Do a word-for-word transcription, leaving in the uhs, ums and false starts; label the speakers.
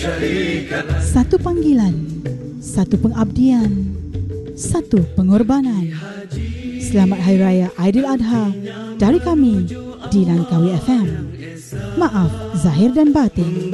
Speaker 1: Satu panggilan, satu pengabdian, satu pengorbanan. Selamat Hari Raya Aidiladha dari kami di Langkawi F M. Maaf zahir dan batin.